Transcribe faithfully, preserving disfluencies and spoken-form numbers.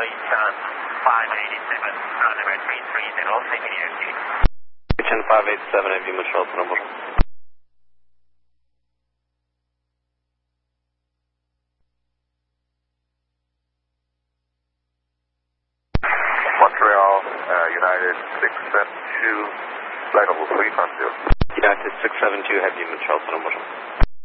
five eighty-seven, runway three three zero, immediately. Kitchen five eighty-seven, have you Montreal to number? Montreal, uh, United six seven two, flight level three five zero. United six seven two, have you Montreal to number?